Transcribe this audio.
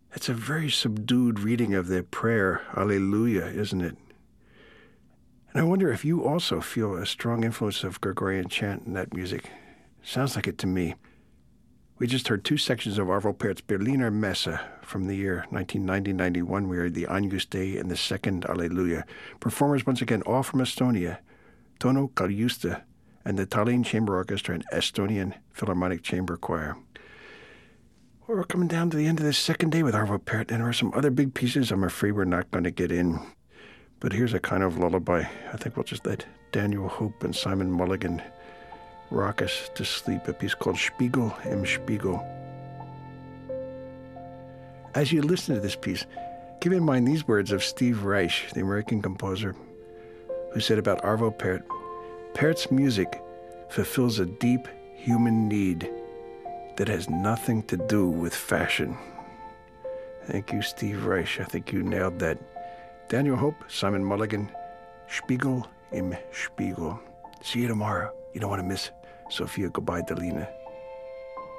It's a very subdued reading of the prayer, Alleluia, isn't it? And I wonder if you also feel a strong influence of Gregorian chant in that music. Sounds like it to me. We just heard two sections of Arvo Pärt's Berliner Messe from the year 1990-91. We heard the Agnus Dei and the second Alleluia. Performers, once again, all from Estonia, Tono Kaljuste and the Tallinn Chamber Orchestra and Estonian Philharmonic Chamber Choir. Well, we're coming down to the end of this second day with Arvo Pärt, and there are some other big pieces I'm afraid we're not going to get in. But here's a kind of lullaby. I think we'll just let Daniel Hope and Simon Mulligan rock us to sleep, a piece called Spiegel im Spiegel. As you listen to this piece, keep in mind these words of Steve Reich, the American composer, who said about Arvo Pärt, "Pärt's music fulfills a deep human need that has nothing to do with fashion." Thank you, Steve Reich. I think you nailed that. Daniel Hope, Simon Mulligan, Spiegel im Spiegel. See you tomorrow. You don't want to miss Sophia Gobay-Dalina.